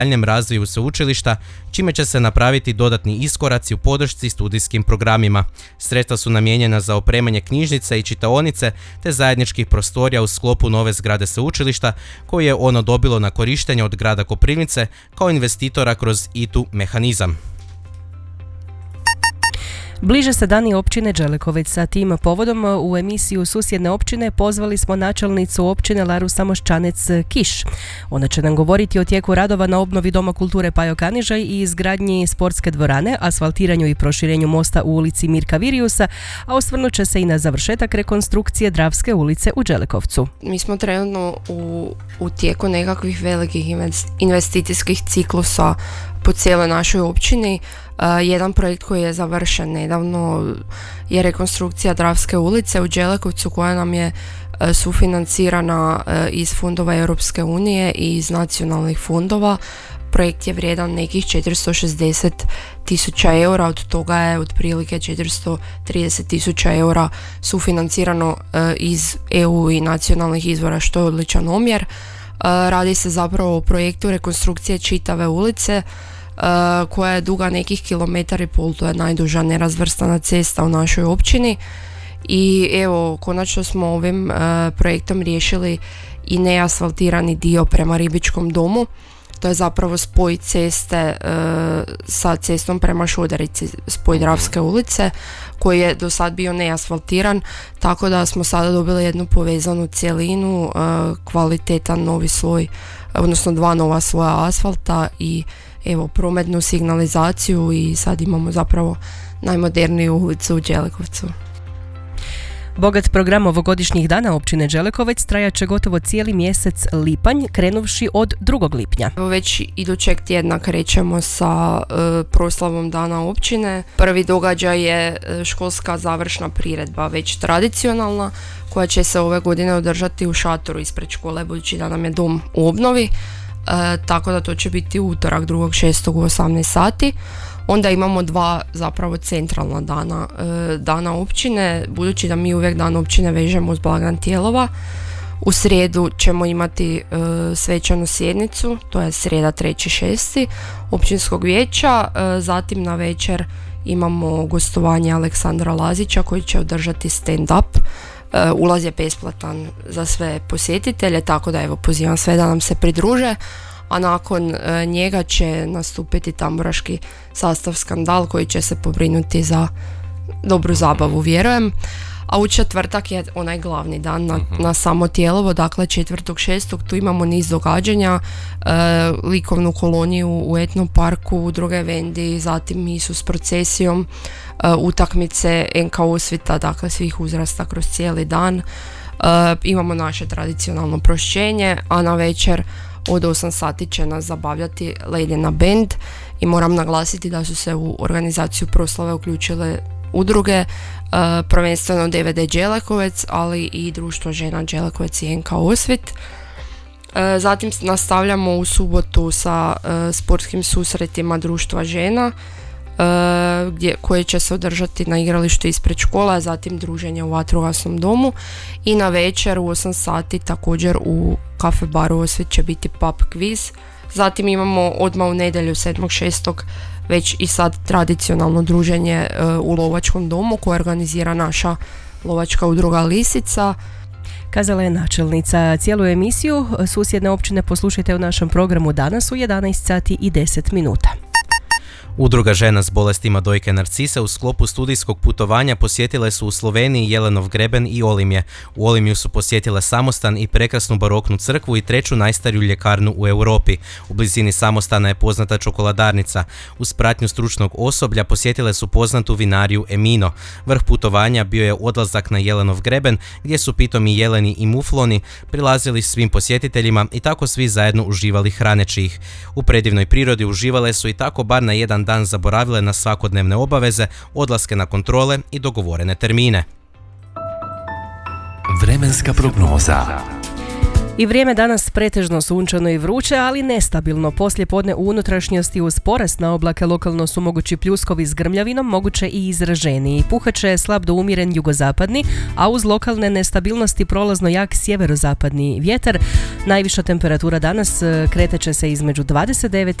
daljnjem razvoju sveučilišta, čime će se napraviti dodatni iskoraci u podršci studijskim programima. Sredstva su namijenjena za opremanje knjižnice i čitaonice te zajedničkih prostorija u sklopu nove zgrade sveučilišta koju je ono dobilo na korištenje od grada Koprivnice kao investitora kroz ITU mehanizam. Bliže se dani općine Đelekovec. Sa tim povodom u emisiju Susjedne općine pozvali smo načelnicu općine Laru Samoščanec Kiš. Ona će nam govoriti o tijeku radova na obnovi Doma kulture Pajo Kanižaj i izgradnji sportske dvorane, asfaltiranju i proširenju mosta u ulici Mirka Virijusa, a osvrnut će se i na završetak rekonstrukcije Dravske ulice u Đelekovcu. Mi smo trenutno u tijeku nekakvih velikih investicijskih ciklusa po cijeloj našoj općini. Jedan projekt koji je završen nedavno je rekonstrukcija Dravske ulice u Đelekovcu koja nam je sufinancirana iz fondova Europske unije i iz nacionalnih fondova. Projekt je vrijedan nekih 460.000 eura, od toga je otprilike 430.000 eura sufinancirano iz EU i nacionalnih izvora, što je odličan omjer. Radi se zapravo o projektu rekonstrukcije čitave ulice koja je duga nekih 1,5 km, to je najduža nerazvrstana cesta u našoj općini. I evo, konačno smo ovim projektom riješili i neasfaltirani dio prema Ribičkom domu. To je zapravo spoj ceste sa cestom prema Šoderici, spoj Dravske ulice, koji je do sad bio neasfaltiran, tako da smo sada dobili jednu povezanu cjelinu, kvalitetan novi sloj, odnosno 2 nova sloja asfalta i evo prometnu signalizaciju i sad imamo zapravo najmoderniju ulicu u Đelekovcu. Bogat program ovogodišnjih dana općine Đelekovec trajat će gotovo cijeli mjesec lipanj, krenuvši od 2. lipnja. Već idućeg tjedna krećemo sa proslavom dana općine. Prvi događaj je školska završna priredba, već tradicionalna, koja će se ove godine održati u šatoru ispred škole, budući da nam je dom u obnovi. Tako da to će biti utorak 2.6. u 18 sati. Onda imamo 2 zapravo centralna dana općine, budući da mi uvijek dan općine vežemo uz blagdan Tijelova. U srijedu ćemo imati svečanu sjednicu, to je srijeda 3.6. općinskog vijeća, zatim na večer imamo gostovanje Aleksandra Lazića koji će održati stand-up. Ulaz je besplatan za sve posjetitelje, tako da evo pozivam sve da nam se pridruže, a nakon njega će nastupiti tamburaški sastav Skandal koji će se pobrinuti za dobru zabavu, vjerujem. A u četvrtak je onaj glavni dan na samo Tijelovo, dakle 4.6. tu imamo niz događanja, likovnu koloniju u Etno parku, druge vendi, zatim misu s procesijom, utakmice NK Osvita, dakle svih uzrasta kroz cijeli dan. Imamo naše tradicionalno prošćenje, a na večer od 8 sati će nas zabavljati Ledina band i moram naglasiti da su se u organizaciju proslave uključile udruge, prvenstveno DVD Đelekovec, ali i Društvo žena Đelekovec i NK Osvit. Zatim nastavljamo u subotu sa sportskim susretima Društva žena, koje će se održati na igralištu ispred škola, zatim druženje u vatrogasnom domu i na večer u 8 sati također u kafe baru Osvit će biti pub quiz. Zatim imamo odmah u nedjelju 7.6. već i sad tradicionalno druženje u lovačkom domu koje organizira naša lovačka udruga Lisica. Kazala je načelnica. Cijelu emisiju Susjedne općine poslušajte u našem programu danas u 11 sati i 10 minuta. Udruga žena s bolestima dojke narcise u sklopu studijskog putovanja posjetile su u Sloveniji Jelenov greben i Olimje. U Olimju su posjetile samostan i prekrasnu baroknu crkvu i 3. najstariju ljekarnu u Europi. U blizini samostana je poznata čokoladarnica. Uz pratnju stručnog osoblja posjetile su poznatu vinariju Emino. Vrh putovanja bio je odlazak na Jelenov greben gdje su pitomi jeleni i mufloni prilazili svim posjetiteljima i tako svi zajedno uživali hraneći ih. U predivnoj prirodi uživale su i tako bar na jedan dan zaboravile na svakodnevne obaveze, odlaske na kontrole i dogovorene termine. Vremenska prognoza. I vrijeme danas pretežno sunčano i vruće, ali nestabilno. Poslije podne u unutrašnjosti uz porast na oblake lokalno su mogući pljuskovi s grmljavinom, moguće i izraženiji. Puhaće slab do umjeren jugozapadni, a uz lokalne nestabilnosti prolazno jak sjeverozapadni vjetar. Najviša temperatura danas kretat će se između 29